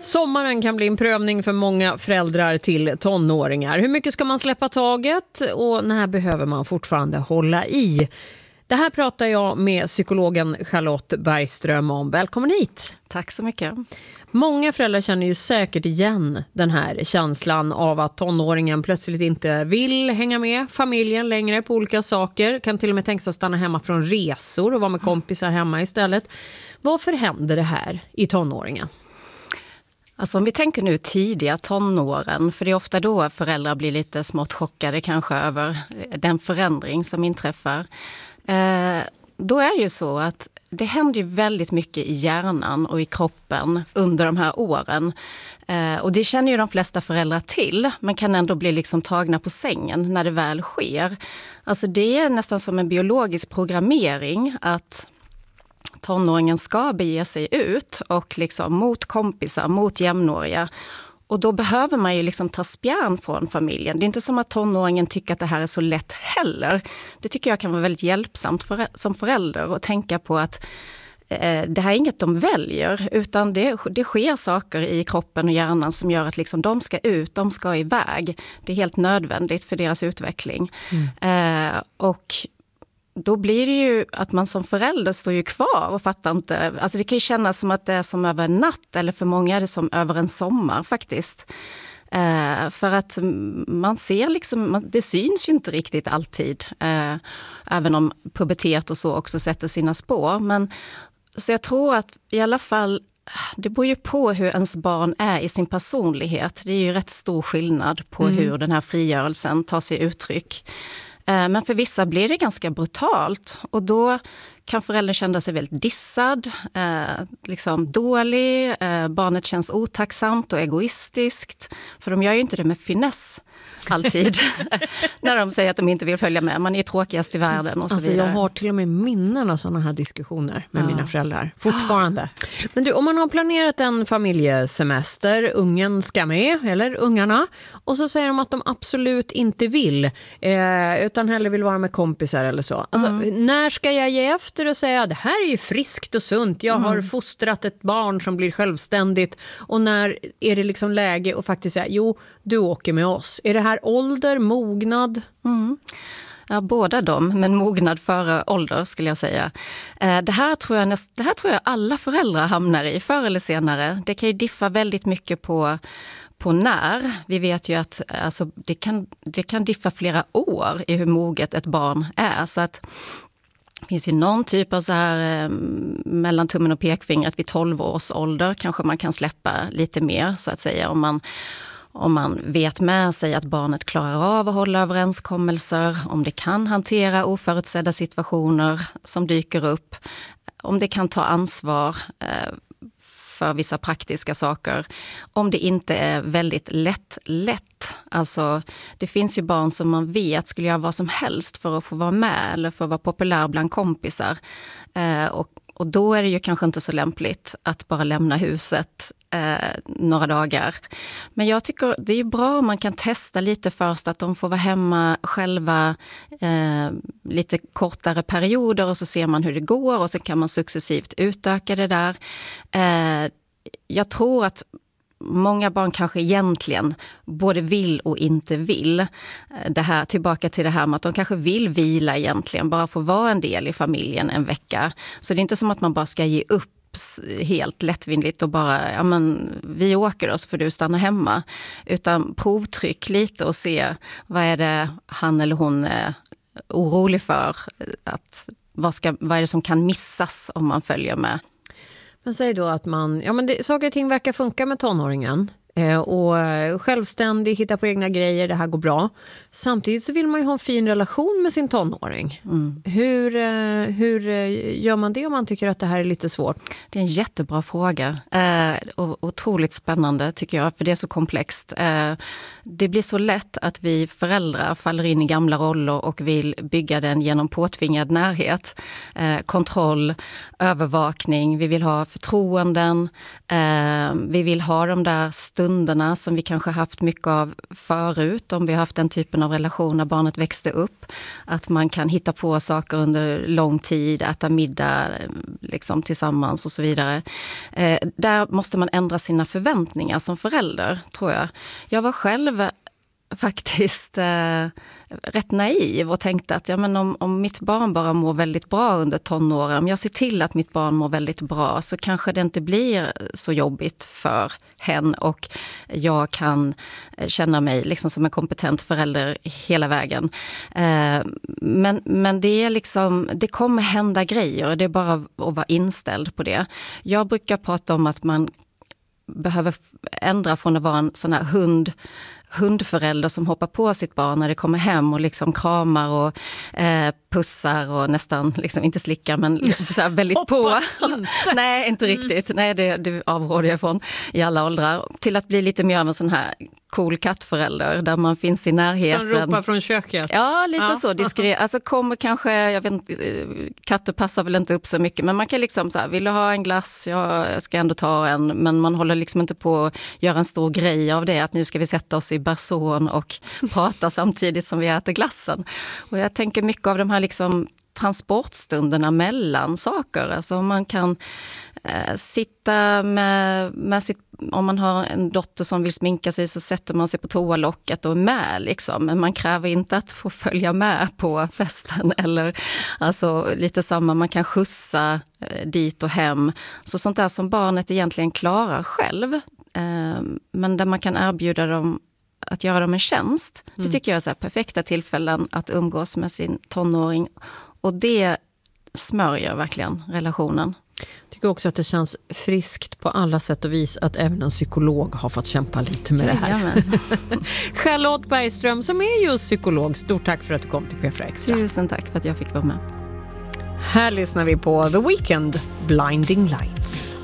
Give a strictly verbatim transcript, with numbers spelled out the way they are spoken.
Sommaren kan bli en prövning för många föräldrar till tonåringar. Hur mycket ska man släppa taget och när behöver man fortfarande hålla i? Det här pratar jag med psykologen Charlotte Bergström om. Välkommen hit! Tack så mycket. Många föräldrar känner ju säkert igen den här känslan av att tonåringen plötsligt inte vill hänga med familjen längre på olika saker. Kan till och med tänka sig att stanna hemma från resor och vara med kompisar hemma istället. Varför händer det här i tonåringen? Alltså om vi tänker nu tidiga tonåren, för det är ofta då föräldrar blir lite smått chockade kanske över den förändring som inträffar. Eh, då är det ju så att det händer ju väldigt mycket i hjärnan och i kroppen under de här åren. Eh, och det känner ju de flesta föräldrar till, men kan ändå bli liksom tagna på sängen när det väl sker. Alltså det är nästan som en biologisk programmering att tonåringen ska bege sig ut och liksom mot kompisar, mot jämnåriga. Och då behöver man ju liksom ta spjärn från familjen. Det är inte som att tonåringen tycker att det här är så lätt heller. Det tycker jag kan vara väldigt hjälpsamt för, som förälder att tänka på att eh, det här är inget de väljer, utan det, det sker saker i kroppen och hjärnan som gör att liksom de ska ut, de ska iväg. Det är helt nödvändigt för deras utveckling. Mm. Eh, och då blir det ju att man som förälder står ju kvar och fattar inte. Alltså det kan ju kännas som att det är som över en natt, eller för många är det som över en sommar faktiskt. Eh, för att man ser liksom, det syns ju inte riktigt alltid. Eh, även om pubertet och så också sätter sina spår. Men, så jag tror att i alla fall, det beror ju på hur ens barn är i sin personlighet. Det är ju rätt stor skillnad på mm. hur den här frigörelsen tar sig uttryck. Men för vissa blir det ganska brutalt och då kan föräldern känna sig väldigt dissad, eh, liksom dålig, eh, barnet känns otacksamt och egoistiskt. För de gör ju inte det med finess alltid när de säger att de inte vill följa med. Man är tråkigast i världen och så alltså, vidare. Jag har till och med minnen av sådana här diskussioner med ja. mina föräldrar. Fortfarande. Men du, om man har planerat en familjesemester, ungen ska med, eller ungarna, och så säger de att de absolut inte vill, eh, utan hellre vill vara med kompisar eller så. Alltså, mm. när ska jag ge efter och säga det här är ju friskt och sunt, jag har mm. fostrat ett barn som blir självständigt, och när är det liksom läge att faktiskt säga jo, du åker med oss. Är det här ålder, mognad? Mm. Ja, båda dem, men mognad före ålder skulle jag säga. Det här, tror jag näst, det här tror jag alla föräldrar hamnar i förr eller senare. Det kan ju diffa väldigt mycket på, på när. Vi vet ju att alltså, det, kan, det kan diffa flera år i hur moget ett barn är. Så att det finns ju någon typ av så här eh, mellan tummen och pekfingret vid tolv års ålder kanske man kan släppa lite mer så att säga, om man Om man vet med sig att barnet klarar av att hålla överenskommelser, om det kan hantera oförutsedda situationer som dyker upp, om det kan ta ansvar eh, för vissa praktiska saker, om det inte är väldigt lätt lätt. Alltså det finns ju barn som man vet skulle göra vad som helst för att få vara med eller för att vara populär bland kompisar. Eh, och, och då är det ju kanske inte så lämpligt att bara lämna huset Eh, några dagar. Men jag tycker det är bra om man kan testa lite först, att de får vara hemma själva eh, lite kortare perioder och så ser man hur det går och så kan man successivt utöka det där. Eh, jag tror att många barn kanske egentligen både vill och inte vill. Det här, tillbaka till det här med att de kanske vill vila egentligen, bara få vara en del i familjen en vecka. Så det är inte som att man bara ska ge upp helt lättvindigt och bara, ja men vi åker då så får du stanna hemma, utan provtryck lite och se vad är det han eller hon är orolig för, att vad, ska, vad är det som kan missas om man följer med. Men säg då att man, ja men det, saker och ting verkar funka med tonåringen eh, och självständig, hitta på egna grejer, det här går bra. Samtidigt så vill man ju ha en fin relation med sin tonåring. Mm. Hur, eh, hur gör man det om man tycker att det här är lite svårt? Det är en jättebra fråga eh, och otroligt spännande tycker jag, för det är så komplext. Eh, det blir så lätt att vi föräldrar faller in i gamla roller och vill bygga den genom påtvingad närhet, eh, kontroll, övervakning. Vi vill ha förtroenden, eh, vi vill ha de där stora stunderna som vi kanske haft mycket av förut, om vi har haft den typen av relation när barnet växte upp. Att man kan hitta på saker under lång tid, äta middag liksom, tillsammans och så vidare. Eh, där måste man ändra sina förväntningar som förälder, tror jag. Jag var själv faktiskt eh, rätt naiv och tänkte att ja, men om, om mitt barn bara mår väldigt bra under tonåren, om jag ser till att mitt barn mår väldigt bra, så kanske det inte blir så jobbigt för hen och jag kan känna mig liksom som en kompetent förälder hela vägen. Eh, men, men det är liksom, det kommer hända grejer och det är bara att vara inställd på det. Jag brukar prata om att man behöver ändra från att vara en sån här hund hundförälder som hoppar på sitt barn när det kommer hem och liksom kramar och eh, pussar och nästan, liksom, inte slickar men så här väldigt på. Inte. Nej, inte riktigt. Mm. Nej, det, det avråder jag från i alla åldrar. Till att bli lite mer av en sån här cool kattförälder där man finns i närheten. Som ropar från köket. Ja, lite ja. så diskret. Alltså kommer kanske, jag vet inte, katter passar väl inte upp så mycket, men man kan liksom så här, vill du ha en glass? Ja, jag ska ändå ta en, men man håller liksom inte på att göra en stor grej av det, att nu ska vi sätta oss i barson och prata samtidigt som vi äter glassen. Och jag tänker mycket av de här liksom transportstunderna mellan saker. Alltså man kan eh, sitta med, med sitt, om man har en dotter som vill sminka sig så sätter man sig på toalocket och är med liksom. Men man kräver inte att få följa med på festen eller alltså lite samma, man kan skjutsa eh, dit och hem. Så sånt där som barnet egentligen klarar själv. Eh, men där man kan erbjuda dem att göra dem en tjänst. Mm. Det tycker jag är så här perfekta tillfällen att umgås med sin tonåring. Och det smörjer verkligen relationen. Jag tycker också att det känns friskt på alla sätt och vis att även en psykolog har fått kämpa lite med det här. Charlotte Bergström som är just psykolog. Stort tack för att du kom till P fyra Extra. Tusen tack för att jag fick vara med. Här lyssnar vi på The Weeknd, Blinding Lights.